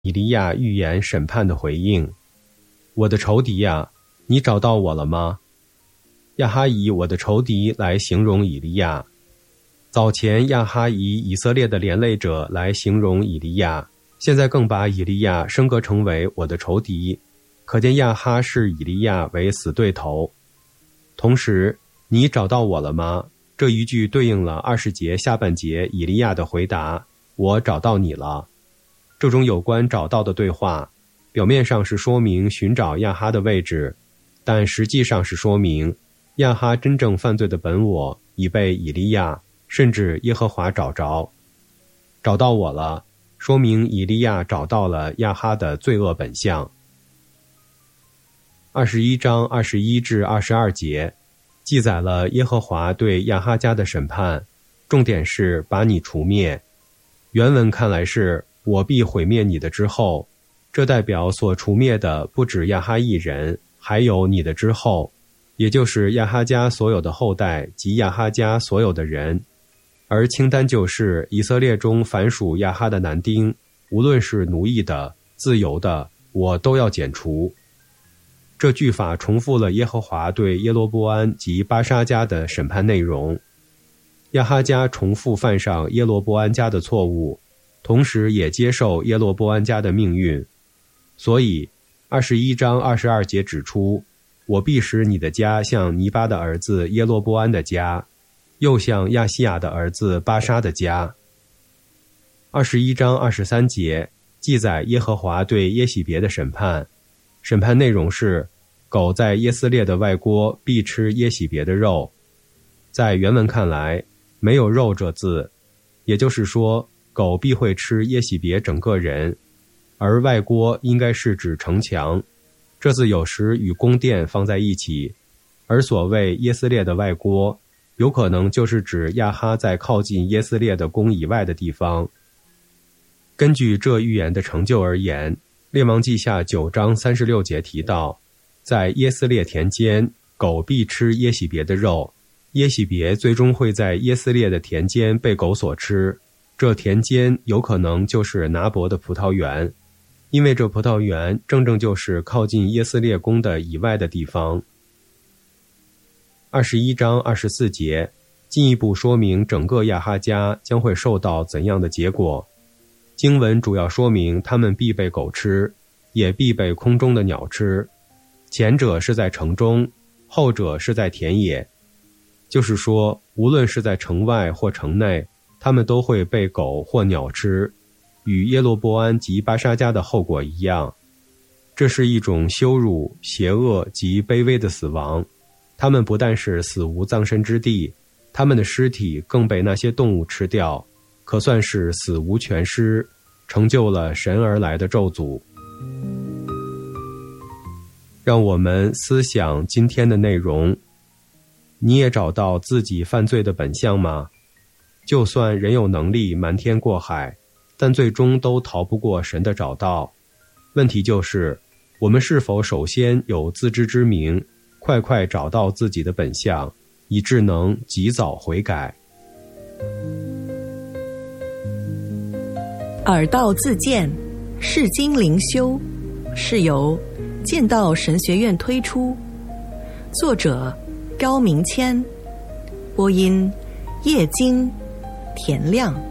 以利亚预言审判的回应：我的仇敌呀，你找到我了吗？亚哈以我的仇敌来形容以利亚。早前亚哈以以色列的连累者来形容以利亚，现在更把以利亚升格成为我的仇敌，可见亚哈视以利亚为死对头。同时，你找到我了吗？这一句对应了20节下半节以利亚的回答：我找到你了。这种有关找到的对话，表面上是说明寻找亚哈的位置，但实际上是说明亚哈真正犯罪的本我已被以利亚甚至耶和华找着。找到我了，说明以利亚找到了亚哈的罪恶本相。21章21至22节记载了耶和华对亚哈家的审判，重点是把你除灭。原文看来是我必毁灭你的之后，这代表所除灭的不止亚哈一人，还有你的之后，也就是亚哈家所有的后代及亚哈家所有的人。而清单就是以色列中凡属亚哈的男丁，无论是奴役的、自由的，我都要剪除。这句法重复了耶和华对耶罗波安及巴沙家的审判内容。亚哈家重复犯上耶罗波安家的错误，同时也接受耶罗波安家的命运。所以21章22节指出，我必使你的家像尼巴的儿子耶罗波安的家，又像亚西亚的儿子巴沙的家。21章23节记载耶和华对耶洗别的审判，审判内容是狗在耶斯列的外郭必吃耶洗别的肉。在原文看来，没有肉这字，也就是说狗必会吃耶洗别整个人，而外郭应该是指城墙，这字有时与宫殿放在一起，而所谓耶斯列的外郭有可能就是指亚哈在靠近耶斯列的宫以外的地方。根据这预言的成就而言，列王记下9章36节提到，在耶斯列田间，狗必吃耶洗别的肉，耶洗别最终会在耶斯列的田间被狗所吃。这田间有可能就是拿伯的葡萄园，因为这葡萄园正正就是靠近耶斯列宫的以外的地方。21章24节进一步说明整个亚哈家将会受到怎样的结果。经文主要说明他们必被狗吃，也必被空中的鸟吃，前者是在城中，后者是在田野。就是说，无论是在城外或城内，他们都会被狗或鸟吃，与耶罗波安及巴沙家的后果一样。这是一种羞辱、邪恶及卑微的死亡。他们不但是死无葬身之地，他们的尸体更被那些动物吃掉，可算是死无全尸，成就了神而来的咒诅。让我们思想今天的内容。你也找到自己犯罪的本相吗？就算人有能力瞒天过海，但最终都逃不过神的找到。问题就是，我们是否首先有自知之明，快找到自己的本相，以致能及早悔改。 耳道自荐，释经灵修，是由剑道神学院推出，作者高明谦，播音叶金、田亮。